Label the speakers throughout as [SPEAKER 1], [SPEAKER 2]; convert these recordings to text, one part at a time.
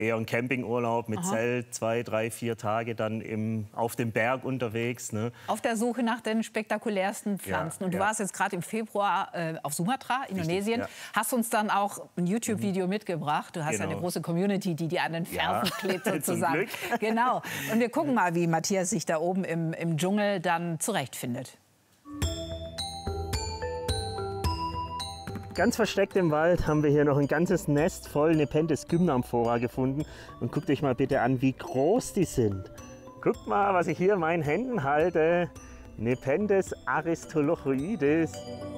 [SPEAKER 1] eher ein Campingurlaub mit Zelt, 2, 3, 4 Tage dann auf dem Berg unterwegs. Ne?
[SPEAKER 2] Auf der Suche nach den spektakulärsten Pflanzen. Und du warst jetzt gerade im Februar auf Sumatra, Indonesien.
[SPEAKER 1] Richtig,
[SPEAKER 2] hast uns dann auch ein YouTube-Video mitgebracht. Du hast ja eine große Community, die dir an den Fersen klebt sozusagen. Genau. Und wir gucken mal, wie Matthias sich da oben im Dschungel dann zurechtfindet.
[SPEAKER 1] Ganz versteckt im Wald haben wir hier noch ein ganzes Nest voll Nepenthes gymnamphora gefunden. Und guckt euch mal bitte an, wie groß die sind. Guckt mal, was ich hier in meinen Händen halte. Nepenthes aristolochoides.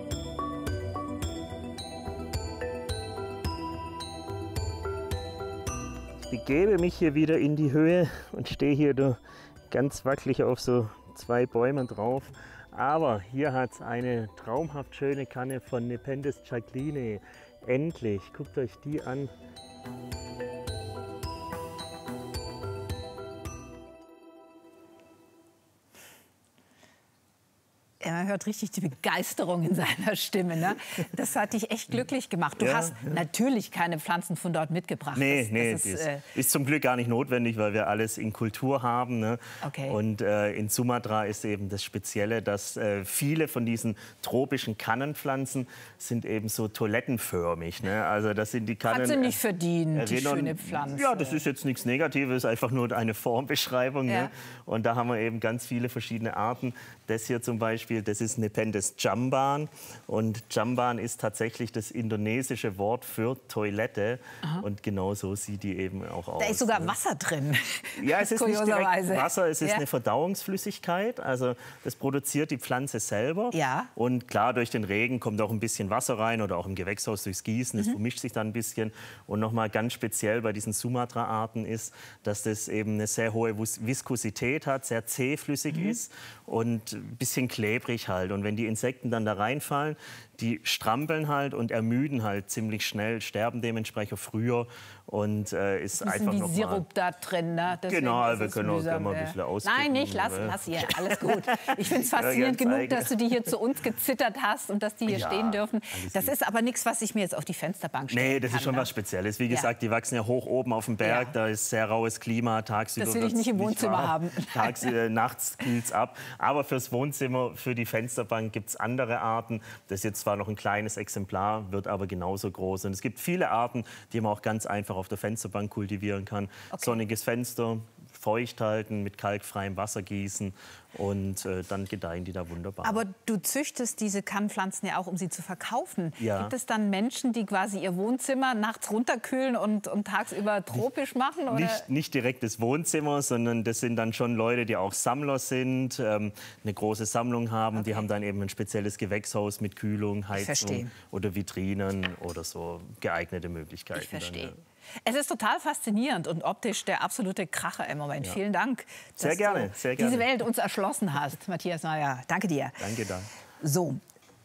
[SPEAKER 1] Ich begebe mich hier wieder in die Höhe und stehe hier ganz wackelig auf so 2 Bäumen drauf. Aber hier hat es eine traumhaft schöne Kanne von Nepenthes jacqueline. Endlich, guckt euch die an.
[SPEAKER 2] Ja, man hört richtig die Begeisterung in seiner Stimme. Ne? Das hat dich echt glücklich gemacht. Du hast natürlich keine Pflanzen von dort mitgebracht.
[SPEAKER 1] Das ist zum Glück gar nicht notwendig, weil wir alles in Kultur haben. Ne?
[SPEAKER 2] Okay.
[SPEAKER 1] Und in Sumatra ist eben das Spezielle, dass viele von diesen tropischen Kannenpflanzen sind eben so toilettenförmig. Ne? Also das sind die Kannen.
[SPEAKER 2] Hat sie nicht verdient, die schöne Pflanze.
[SPEAKER 1] Ja, das ist jetzt nichts Negatives, einfach nur eine Formbeschreibung.
[SPEAKER 2] Ja.
[SPEAKER 1] Ne? Und da haben wir eben ganz viele verschiedene Arten. Das hier zum Beispiel, das ist Nepenthes jamban. Und Jamban ist tatsächlich das indonesische Wort für Toilette. Und genau so sieht die eben auch aus.
[SPEAKER 2] Da ist sogar Wasser drin.
[SPEAKER 1] Ja, es ist nicht direkt Wasser, es ist eine Verdauungsflüssigkeit. Also das produziert die Pflanze selber.
[SPEAKER 2] Ja.
[SPEAKER 1] Und klar, durch den Regen kommt auch ein bisschen Wasser rein oder auch im Gewächshaus durchs Gießen. Das vermischt sich dann ein bisschen. Und nochmal ganz speziell bei diesen Sumatra-Arten ist, dass das eben eine sehr hohe Viskosität hat, sehr zähflüssig ist und ein bisschen klebrig halt. Und wenn die Insekten dann da reinfallen, die strampeln halt und ermüden halt ziemlich schnell, sterben dementsprechend früher und ist einfach noch
[SPEAKER 2] Sirup da drin, ne?
[SPEAKER 1] Genau, wir können auch immer ein bisschen auskippen.
[SPEAKER 2] Nein, nicht, lass hier, alles gut. Ich finde es faszinierend genug, dass du die hier zu uns gezittert hast und dass die hier stehen dürfen. Das ist aber nichts, was ich mir jetzt auf die Fensterbank stellen kann.
[SPEAKER 1] Nee, das ist schon was Spezielles. Wie gesagt, die wachsen ja hoch oben auf dem Berg, da ist sehr raues Klima, tagsüber
[SPEAKER 2] das will ich nicht im Wohnzimmer haben.
[SPEAKER 1] Nachts kühlt es ab. Aber fürs Wohnzimmer, für die Fensterbank gibt es andere Arten. Das ist jetzt zwar noch ein kleines Exemplar, wird aber genauso groß. Und es gibt viele Arten, die man auch ganz einfach auf der Fensterbank kultivieren kann. Sonniges Fenster, feucht halten, mit kalkfreiem Wasser gießen und dann gedeihen die da wunderbar.
[SPEAKER 2] Aber du züchtest diese Kannpflanzen ja auch, um sie zu verkaufen.
[SPEAKER 1] Ja.
[SPEAKER 2] Gibt es dann Menschen, die quasi ihr Wohnzimmer nachts runterkühlen und tagsüber tropisch machen? Oder?
[SPEAKER 1] Nicht direkt das Wohnzimmer, sondern das sind dann schon Leute, die auch Sammler sind, eine große Sammlung haben. Die haben dann eben ein spezielles Gewächshaus mit Kühlung, Heizung oder Vitrinen oder so geeignete Möglichkeiten.
[SPEAKER 2] Ich verstehe.
[SPEAKER 1] Dann,
[SPEAKER 2] Es ist total faszinierend und optisch der absolute Kracher im Moment. Vielen Dank, dass
[SPEAKER 1] sehr gerne.
[SPEAKER 2] du diese Welt uns erschlossen hast, Matthias Mayer. Danke dir.
[SPEAKER 1] Danke.
[SPEAKER 2] So.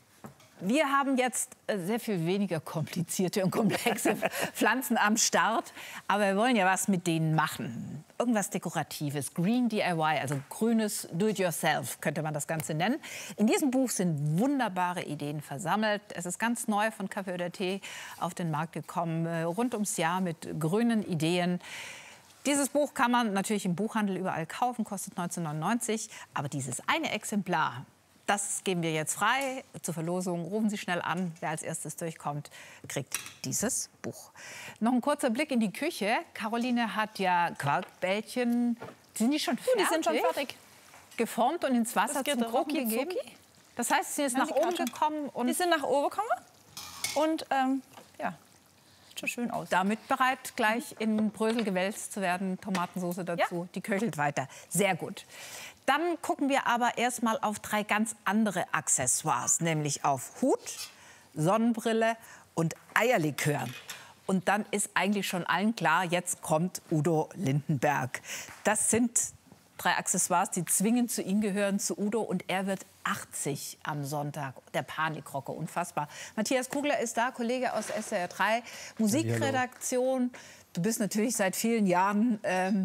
[SPEAKER 2] Wir haben jetzt sehr viel weniger komplizierte und komplexe Pflanzen am Start. Aber wir wollen ja was mit denen machen. Irgendwas Dekoratives, Green DIY, also grünes Do-it-yourself könnte man das Ganze nennen. In diesem Buch sind wunderbare Ideen versammelt. Es ist ganz neu von Café oder Tee auf den Markt gekommen, rund ums Jahr mit grünen Ideen. Dieses Buch kann man natürlich im Buchhandel überall kaufen, kostet 19,99 €. Aber dieses eine Exemplar, das geben wir jetzt frei zur Verlosung. Rufen Sie schnell an. Wer als erstes durchkommt, kriegt dieses Buch. Noch ein kurzer Blick in die Küche. Caroline hat ja Quarkbällchen. Sind die schon fertig?
[SPEAKER 3] Die sind schon fertig.
[SPEAKER 2] Geformt und ins Wasser zum Kochen gegeben? Das heißt, sie ist nach oben gekommen?
[SPEAKER 3] Die sind nach oben gekommen und ja, sieht schon schön aus.
[SPEAKER 2] Damit bereit, gleich in Brösel gewälzt zu werden. Tomatensauce dazu. Ja. Die köchelt weiter. Sehr gut. Dann gucken wir aber erstmal auf 3 ganz andere Accessoires, nämlich auf Hut, Sonnenbrille und Eierlikör. Und dann ist eigentlich schon allen klar, jetzt kommt Udo Lindenberg. Das sind 3 Accessoires, die zwingend zu ihm gehören, zu Udo. Und er wird 80 am Sonntag. Der Panikrocker, unfassbar. Matthias Kugler ist da, Kollege aus SWR 3, Musikredaktion. Du bist natürlich seit vielen Jahren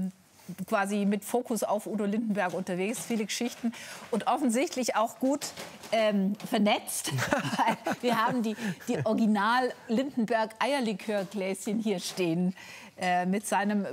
[SPEAKER 2] quasi mit Fokus auf Udo Lindenberg unterwegs, viele Geschichten und offensichtlich auch gut vernetzt. Wir haben die Original Lindenberg Eierlikörgläschen hier stehen. mit seinem